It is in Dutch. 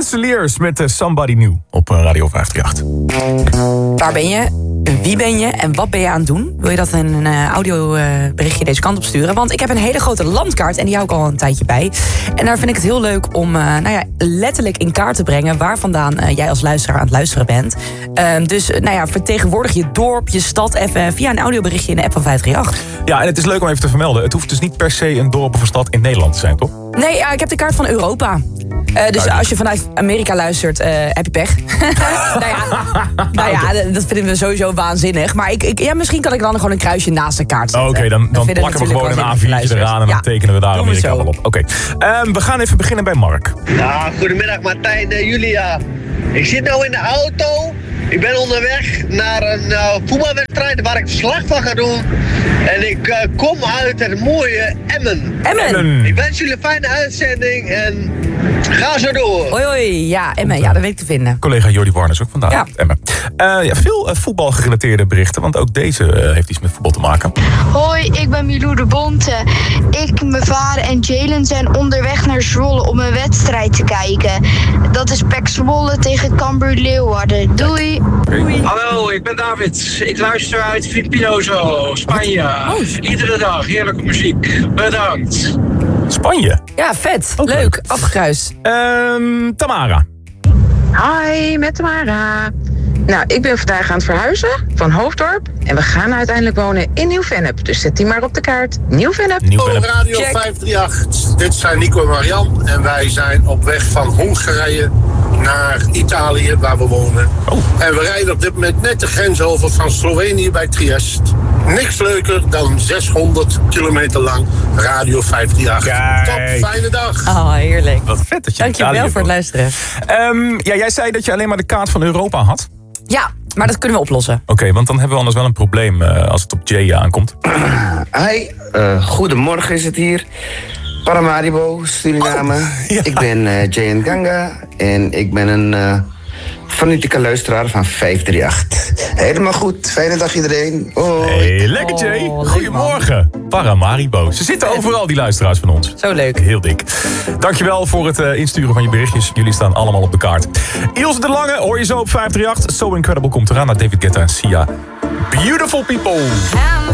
Fusiliers met Somebody New op Radio 538. Waar ben je? Wie ben je en wat ben je aan het doen? Wil je dat in een audioberichtje deze kant op sturen? Want ik heb een hele grote landkaart en die hou ik al een tijdje bij. En daar vind ik het heel leuk om letterlijk in kaart te brengen waar vandaan jij als luisteraar aan het luisteren bent. Dus vertegenwoordig je dorp, je stad even via een audioberichtje in de app van 538. Ja, en het is leuk om even te vermelden. Het hoeft dus niet per se een dorp of een stad in Nederland te zijn, toch? Nee, ik heb de kaart van Europa. Dus als je vanuit Amerika luistert, heb je pech. Dat vinden we sowieso waanzinnig. Maar misschien kan ik dan gewoon een kruisje naast de kaart zetten. Oké, dan plakken we gewoon een A4'tje eraan en dan tekenen we daar Amerika wel op. Oké. We gaan even beginnen bij Mark. Ja, goedemiddag Martijn en Julia. Ik zit nou in de auto. Ik ben onderweg naar een voetbalwedstrijd waar ik verslag van ga doen. En ik kom uit het mooie Emmen. Ik wens jullie een fijne uitzending en ga zo door. Hoi, ja, Emmen, ja, dat weet ik te vinden. Collega Jordi Warners ook vandaag uit Emmen. Veel voetbalgerelateerde berichten, want ook deze heeft iets met voetbal te maken. Hoi, ik ben Milou de Bonte. Ik, mijn vader en Jalen zijn onderweg naar Zwolle om een wedstrijd te kijken. Dat is PEC Zwolle tegen Cambuur Leeuwarden. Doei. Hallo, ik ben David. Ik luister uit Filipinozo, Spanje. Iedere dag, heerlijke muziek. Bedankt. Spanje? Ja, vet. Leuk. Afgekruist. Tamara. Hi, met Tamara. Nou, ik ben vandaag aan het verhuizen van Hoofddorp. En we gaan uiteindelijk wonen in Nieuw-Vennep. Dus zet die maar op de kaart. Nieuw-Vennep. Radio 538. Dit zijn Nico en Marian. En wij zijn op weg van Hongarije naar Italië, waar we wonen. En we rijden op dit moment net de grens over van Slovenië bij Triest. Niks leuker dan 600 kilometer lang Radio 538. Top, fijne dag. Oh, heerlijk. Wat vet dat je Dankjewel voor het luisteren. Jij zei dat je alleen maar de kaart van Europa had. Ja, maar dat kunnen we oplossen. Oké, want dan hebben we anders wel een probleem als het op Jay aankomt. Hi, goedemorgen is het hier. Paramaribo, Suriname. Ik ben Jay Nganga en ik ben een fanatieke luisteraar van 538. Helemaal goed, fijne dag iedereen. Hoi. Hey, lekker Jay. Goedemorgen. Paramaribo. Ze zitten overal, die luisteraars van ons. Zo leuk. Heel dik. Dankjewel voor het insturen van je berichtjes. Jullie staan allemaal op de kaart. Ilse de Lange hoor je zo op 538. So Incredible komt eraan naar David Guetta en Sia. Beautiful People.